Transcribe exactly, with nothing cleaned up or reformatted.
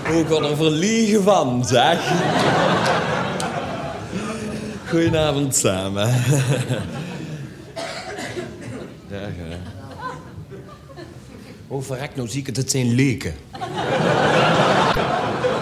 Oh, ik word er verliegen van, zeg. Goedenavond samen. Dag, hè. Oh, verrek, nou zie ik het, het zijn leken.